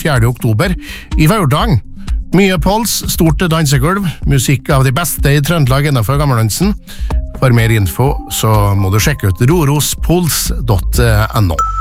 4. oktober i Vaurdalen. Mye pols, stort dansegulv, musikk av de beste i Trøndelag innenfor gammeldansen. For mer info så må du sjekke ut rorospols.no.